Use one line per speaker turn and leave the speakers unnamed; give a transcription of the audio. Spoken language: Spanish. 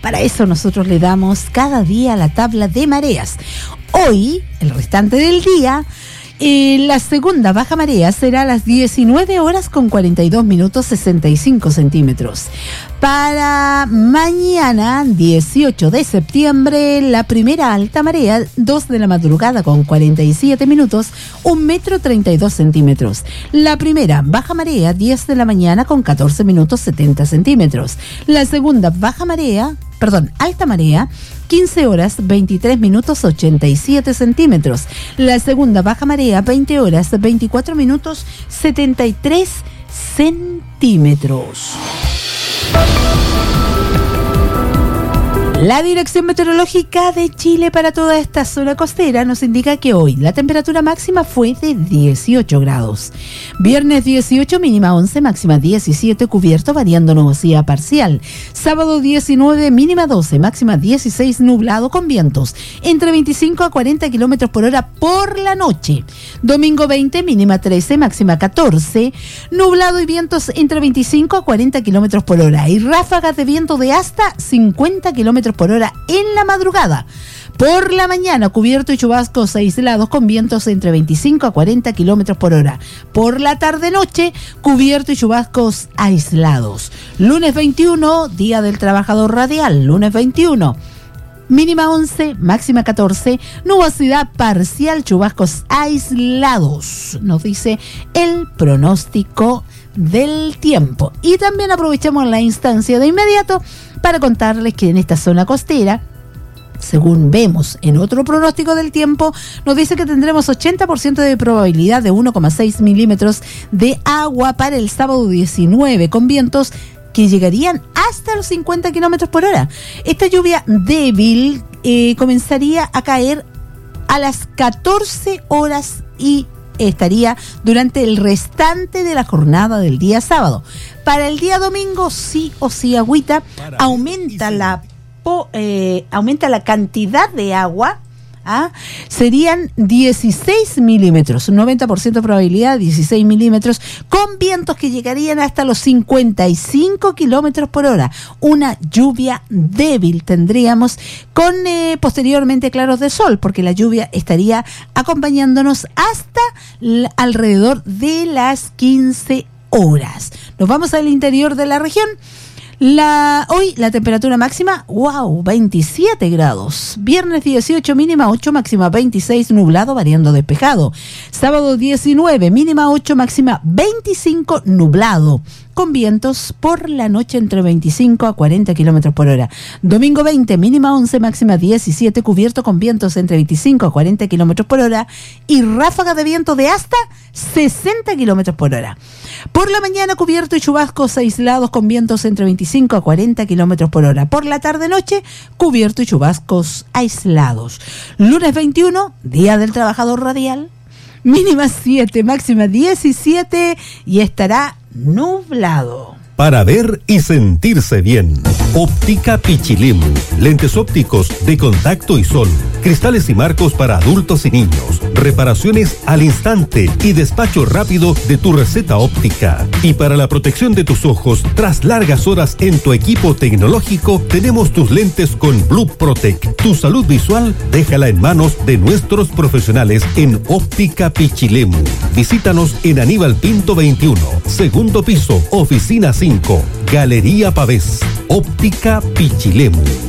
Para eso nosotros le damos cada día la tabla de mareas. Hoy, el restante del día, la segunda baja marea será a las 19 horas con 42 minutos 65 centímetros. Para mañana, 18 de septiembre, la primera alta marea, 2 de la madrugada con 47 minutos, 1 metro 32 centímetros. La primera baja marea, 10 de la mañana con 14 minutos 70 centímetros. La segunda alta marea, 15 horas 23 minutos 87 centímetros. La segunda baja marea, 20 horas 24 minutos 73 centímetros. La Dirección Meteorológica de Chile para toda esta zona costera nos indica que hoy la temperatura máxima fue de 18 grados. Viernes 18, mínima 11, máxima 17, cubierto, variando nubosidad parcial. Sábado 19, mínima 12, máxima 16, nublado con vientos entre 25 a 40 kilómetros por hora por la noche. Domingo 20, mínima 13, máxima 14, nublado y vientos entre 25 a 40 kilómetros por hora. Y ráfagas de viento de hasta 50 kilómetros por hora en la madrugada. Por la mañana, cubierto y chubascos aislados con vientos entre 25 a 40 kilómetros por hora. Por la tarde-noche, cubierto y chubascos aislados. Lunes 21, Día del Trabajador Radial. Lunes 21, mínima 11, máxima 14, nubosidad parcial, chubascos aislados, nos dice el pronóstico del tiempo. Y también aprovechamos la instancia de inmediato para contarles que en esta zona costera, según vemos en otro pronóstico del tiempo, nos dice que tendremos 80% de probabilidad de 1,6 milímetros de agua para el sábado 19, con vientos que llegarían hasta los 50 kilómetros por hora. Esta lluvia débil comenzaría a caer a las 14 horas y estaría durante el restante de la jornada del día sábado. Para el día domingo, sí o sí agüita, aumenta la cantidad de agua. Serían 16 milímetros, un 90% probabilidad, 16 milímetros, con vientos que llegarían hasta los 55 kilómetros por hora. Una lluvia débil tendríamos con posteriormente claros de sol, porque la lluvia estaría acompañándonos hasta alrededor de las 15 horas. Nos vamos al interior de la región. Hoy la temperatura máxima, 27 grados. Viernes 18, mínima 8, máxima 26, nublado, variando despejado. Sábado 19, mínima 8, máxima 25, nublado, con vientos por la noche entre 25 a 40 kilómetros por hora. Domingo 20, mínima 11, máxima 17, cubierto con vientos entre 25 a 40 kilómetros por hora y ráfaga de viento de hasta 60 kilómetros por hora. Por la mañana, cubierto y chubascos aislados con vientos entre 25 a 40 kilómetros por hora. Por la tarde-noche, cubierto y chubascos aislados. Lunes 21, Día del Trabajador Radial. Mínima 7, máxima 17 y estará nublado.
Para ver y sentirse bien. Óptica Pichilemu. Lentes ópticos de contacto y sol. Cristales y marcos para adultos y niños. Reparaciones al instante y despacho rápido de tu receta óptica. Y para la protección de tus ojos, tras largas horas en tu equipo tecnológico, tenemos tus lentes con Blue Protect. Tu salud visual, déjala en manos de nuestros profesionales en Óptica Pichilemu. Visítanos en Aníbal Pinto 21, segundo piso, oficina 5, Galería Pavés. Óptica Pichilemu.